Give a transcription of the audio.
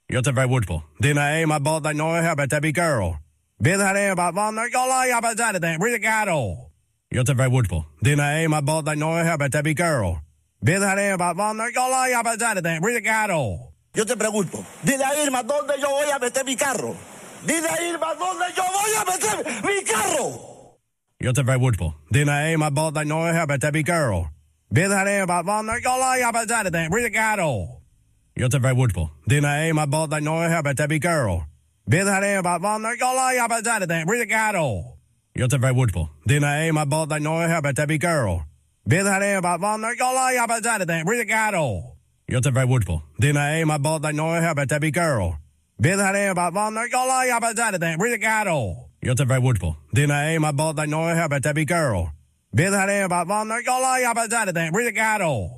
Jag tar väl på. Dina är med båda några här bättre bli girl. Vid här är bara vad när jag la på det blir gato. Jag tar väl på. Dina är med båda några här bättre bli girl. Vid här är bara vad när jag la på det blir gato. Yo te pregunto, dile a Irma dónde yo voy a meter mi carro. Dile a Irma dónde yo voy a meter mi carro. Jag tar väl på. Dina är med båda några här bättre bli girl. Vid här är bara vad när jag la på det blir gato. Jag tar väl på. Dina är med båda några här bättre bli girl. Vid här är bara vad när jag la på det blir gato. Jag tar väl på. Dina är med båda några här bättre bli girl. Vid här är bara vad när jag la på det blir gato. Jag tar väl på. Dina är med båda några här bättre bli girl. Vid här är bara vad när jag la på det blir gato. Jag tar väl på. Dina är med båda några här bättre bli girl. Vid här är bara vad när jag la på det blir gato.